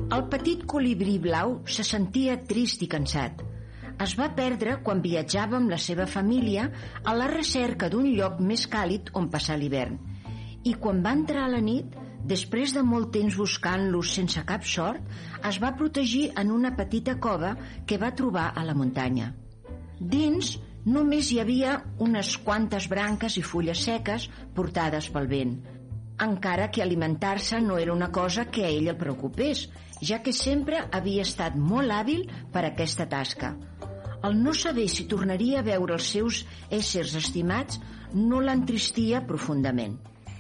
El petit colibrí blau se sentia trist i cansat. Es va perdre quan viatjava amb la seva família a la recerca d'un lloc més càlid on passar l'hivern. I quan va entrar a la nit, després de molt temps buscant-los sense cap sort, es va protegir en una petita cova que va trobar a la muntanya. Dins només hi havia unes quantes branques i fulles seques portades pel vent, encara que alimentar-se no era una cosa que a ell el preocupés, ja que sempre havia estat molt hàbil per a aquesta tasca. El no saber si tornaria a veure els seus éssers estimats no l'entristia profundament.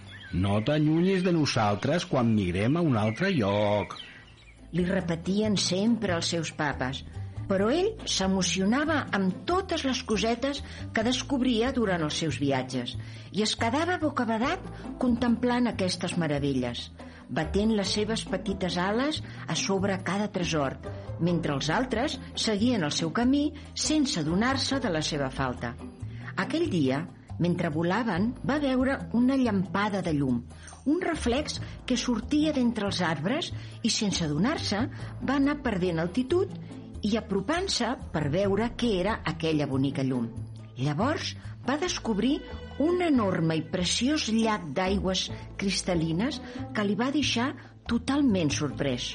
No t'allunyis de nosaltres quan migrem a un altre lloc, li repetien sempre els seus papes, però ell s'emocionava amb totes les cosetes que descobria durant els seus viatges i es quedava bocabadat contemplant aquestes meravelles, batent les seves petites ales a sobre cada tresor, mentre els altres seguien el seu camí sense adonar-se de la seva falta. Aquell dia, mentre volaven, va veure una llampada de llum, un reflex que sortia d'entre els arbres i, sense adonar-se, va anar perdent altitud i apropant-se per veure què era aquella bonica llum. Llavors va descobrir un enorme i preciós llac d'aigües cristal·lines que li va deixar totalment sorprès.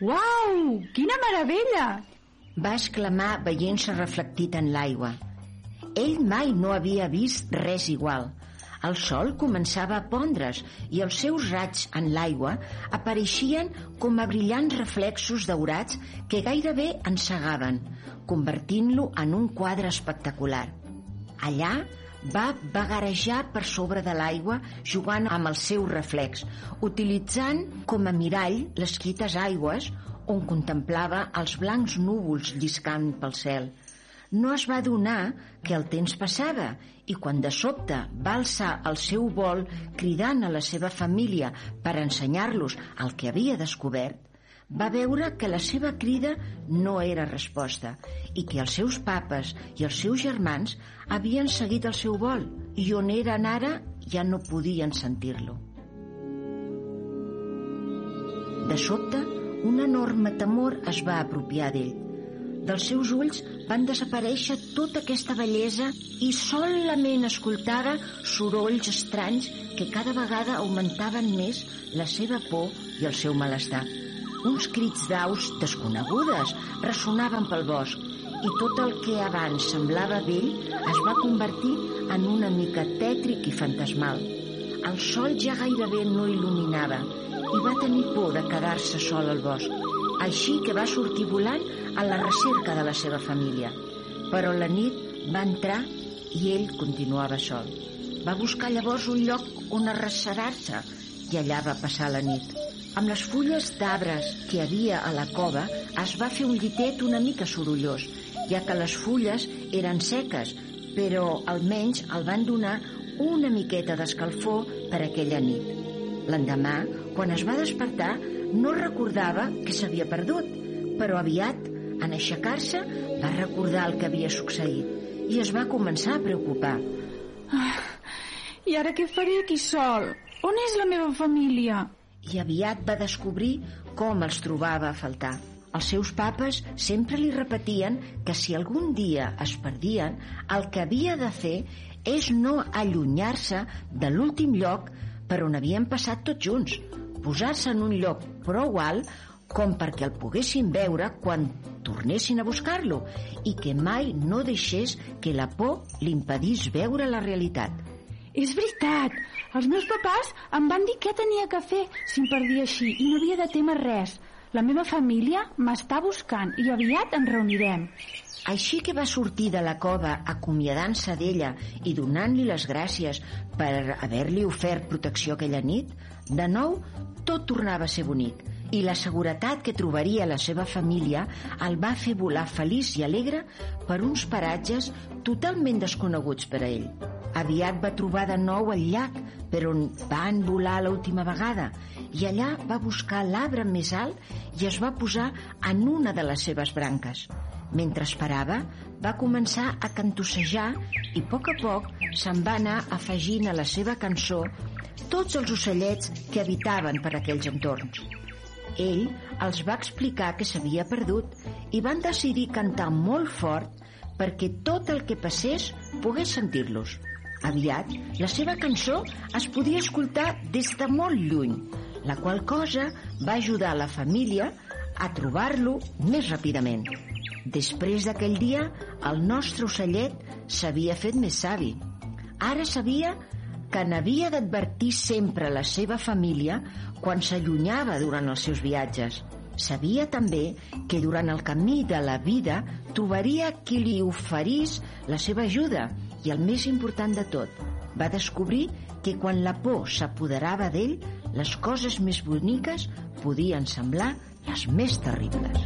Uau! Quina meravella! Va exclamar veient-se reflectit en l'aigua. Ell mai no havia vist res igual. El sol començava a pondre's i els seus raigs en l'aigua apareixien com a brillants reflexos daurats que gairebé encegaven, convertint-lo en un quadre espectacular. Allà va vagarejar per sobre de l'aigua jugant amb el seu reflex, utilitzant com a mirall les quites aigües on contemplava els blancs núvols lliscant pel cel. No es va adonar que el temps passava i quan de sobte va alçar el seu vol cridant a la seva família per ensenyar-los el que havia descobert, va veure que la seva crida no era resposta i que els seus papes i els seus germans havien seguit el seu vol i on eren ara ja no podien sentir-lo. De sobte, un enorme temor es va apropiar d'ell. Dels seus ulls van desaparèixer tota aquesta bellesa i solament escoltava sorolls estranys que cada vegada augmentaven més la seva por i el seu malestar. Uns crits d'aus desconegudes ressonaven pel bosc i tot el que abans semblava vell es va convertir en una mica tètric i fantasmal. El sol ja gairebé no il·luminava i va tenir por de quedar-se sol al bosc, així que va sortir volant a la recerca de la seva família. Però la nit va entrar i ell continuava sol. Va buscar llavors un lloc on arrecerar-se i allà va passar la nit. Amb les fulles d'arbres que hi havia a la cova es va fer un llitet una mica sorollós, ja que les fulles eren seques, però almenys el van donar una miqueta d'escalfor per aquella nit. L'endemà, quan es va despertar, no recordava que s'havia perdut, però aviat, en aixecar-se, va recordar el que havia succeït i es va començar a preocupar. I ara què faré aquí sol? On és la meva família? I aviat va descobrir com els trobava a faltar. Els seus papes sempre li repetien que si algun dia es perdien, el que havia de fer és no allunyar-se de l'últim lloc per on havien passat tots junts, posar-se en un lloc prou alt com perquè el poguessin veure quan tornessin a buscar-lo i que mai no deixés que la por li impedís veure la realitat. És veritat! Els meus papàs em van dir què tenia que fer si em perdia així i no havia de témer res. La meva família m'està buscant i aviat ens reunirem. Així que va sortir de la cova acomiadant-se d'ella i donant-li les gràcies per haver-li ofert protecció aquella nit, de nou tot tornava a ser bonic i la seguretat que trobaria la seva família el va fer volar feliç i alegre per uns paratges totalment desconeguts per a ell. Aviat va trobar de nou el llac per on van volar l'última vegada i allà va buscar l'arbre més alt i es va posar en una de les seves branques. Mentre esperava, va començar a cantossejar i a poc se'n va anar afegint a la seva cançó tots els ocellets que habitaven per aquells entorns. Ell els va explicar que s'havia perdut i van decidir cantar molt fort perquè tot el que passés pogués sentir-los. Aviat, la seva cançó es podia escoltar des de molt lluny, la qual cosa va ajudar la família a trobar-lo més ràpidament. Després d'aquell dia, el nostre ocellet s'havia fet més savi. Ara sabia que n'havia d'advertir sempre la seva família quan s'allunyava durant els seus viatges. Sabia també que durant el camí de la vida trobaria qui li oferís la seva ajuda i, el més important de tot, va descobrir que quan la por s'apoderava d'ell, les coses més boniques podien semblar les més terribles.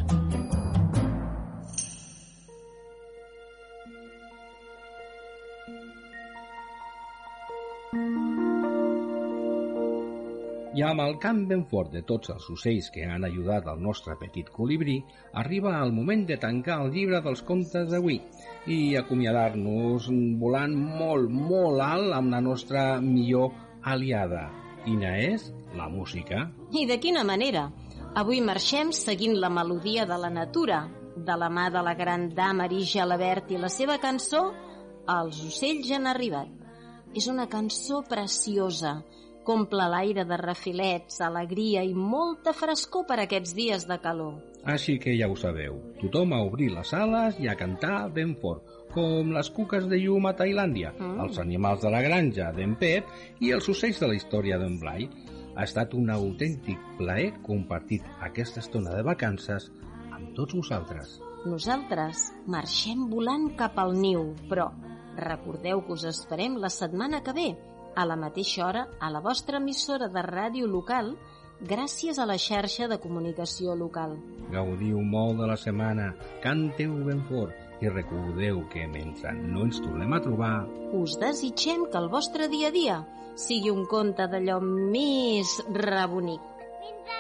I amb el cant ben fort de tots els ocells que han ajudat al nostre petit colibrí, arriba el moment de tancar el llibre dels contes d'avui i acomiadar-nos volant molt, molt alt amb la nostra millor aliada. Quina és? La música. I de quina manera? Avui marxem seguint la melodia de la natura, de la mà de la gran dama Marie Jalabert i la seva cançó Els ocells han arribat. És una cançó preciosa, comple l'aire de refilets, alegria i molta frescor per aquests dies de calor. Així que ja ho sabeu, tothom a obrir les ales i a cantar ben fort, com les cuques de llum a Tailàndia, els animals de la granja d'en Pep i els ocells de la història d'en Blai. Ha estat un autèntic plaer compartir aquesta estona de vacances amb tots vosaltres. Nosaltres marxem volant cap al niu, però recordeu que us esperem la setmana que ve, a la mateixa hora, a la vostra emissora de ràdio local, gràcies a la xarxa de comunicació local. Gaudiu molt de la setmana, canteu ben fort i recordeu que mentre no ens tornem a trobar, us desitgem que el vostre dia a dia sigui un conte d'allò més rebonic.